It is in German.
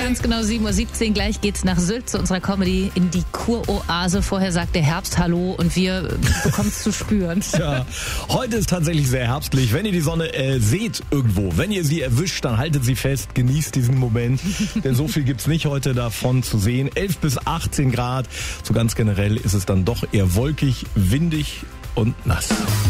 Ganz genau 7:17 Uhr. Gleich geht's nach Sylt zu unserer Comedy in die Kuroase. Vorher sagt der Herbst Hallo und wir bekommen es zu spüren. Ja, heute ist tatsächlich sehr herbstlich. Wenn ihr die Sonne seht irgendwo, wenn ihr sie erwischt, dann haltet sie fest, genießt diesen Moment. Denn so viel gibt's nicht heute davon zu sehen. 11 bis 18 Grad. So ganz generell ist es dann doch eher wolkig, windig und nass.